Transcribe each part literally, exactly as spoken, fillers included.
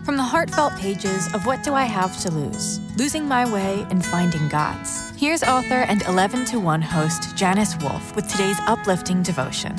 From the heartfelt pages of What Do I Have to Lose? Losing My Way and Finding God's. Here's author and eleven to one host Janice Wolf with today's uplifting devotion.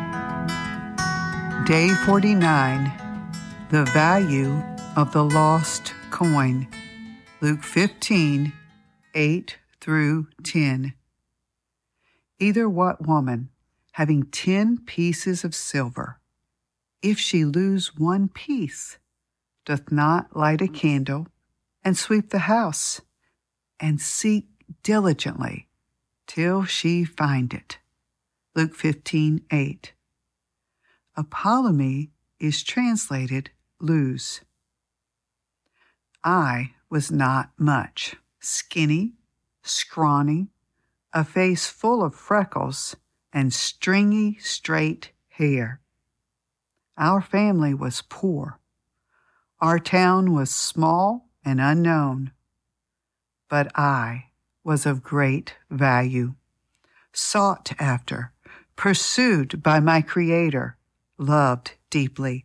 Day forty-nine, The Value of the Lost Coin. Luke fifteen, eight through ten. Either what woman, having ten pieces of silver, if she lose one piece, doth not light a candle, and sweep the house, and seek diligently till she find it. Luke fifteen, eight. Apolumi is translated lose. I was not much, skinny, scrawny, a face full of freckles, and stringy, straight hair. Our family was poor. Our town was small and unknown. But I was of great value, sought after, pursued by my Creator, loved deeply.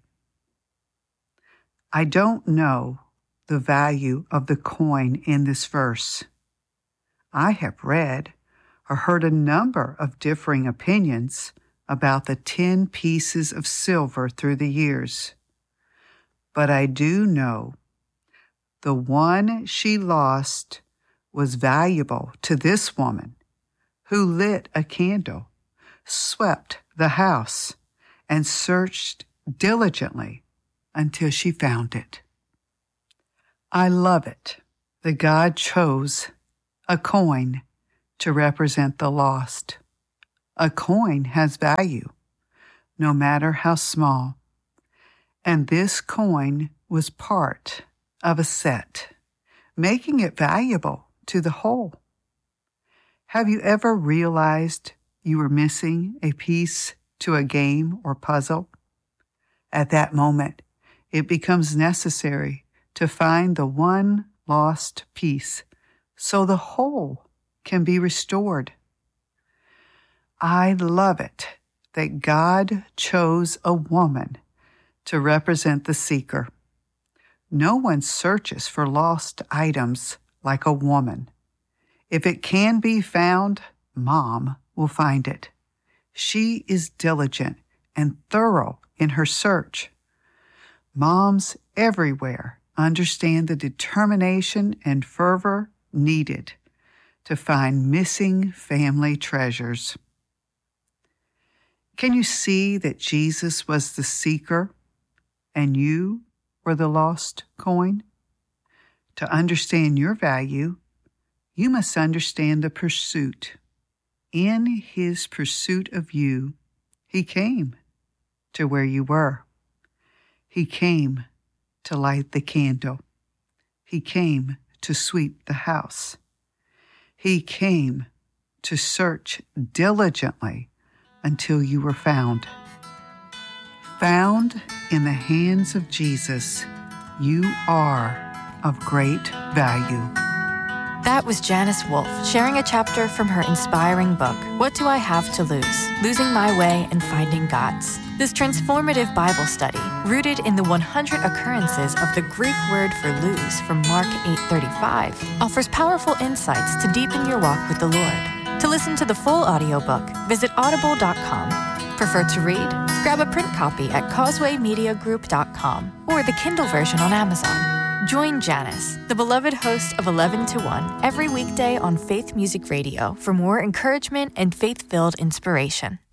I don't know the value of the coin in this verse. I have read or heard a number of differing opinions about the ten pieces of silver through the years. But I do know the one she lost was valuable to this woman who lit a candle, swept the house, and searched diligently until she found it. I love it that God chose a coin to represent the lost. A coin has value, no matter how small. And this coin was part of a set, making it valuable to the whole. Have you ever realized you were missing a piece to a game or puzzle? At that moment, it becomes necessary to find the one lost piece so the whole can be restored. I love it that God chose a woman to represent the seeker. No one searches for lost items like a woman. If it can be found, Mom will find it. She is diligent and thorough in her search. Moms everywhere understand the determination and fervor needed to find missing family treasures. Can you see that Jesus was the seeker and you were the lost coin? To understand your value, you must understand the pursuit. In his pursuit of you, he came to where you were. He came to light the candle. He came to sweep the house. He came to search diligently until you were found. Found in the hands of Jesus, you are of great value. That was Janice Wolf sharing a chapter from her inspiring book, What Do I Have to Lose? Losing My Way and Finding God's. This transformative Bible study, rooted in the one hundred occurrences of the Greek word for lose from Mark eight thirty-five, offers powerful insights to deepen your walk with the Lord. To listen to the full audiobook, visit audible dot com. Prefer to read? Grab a print copy at causeway media group dot com or the Kindle version on Amazon. Join Janice, the beloved host of eleven to one, every weekday on Faith Music Radio for more encouragement and faith-filled inspiration.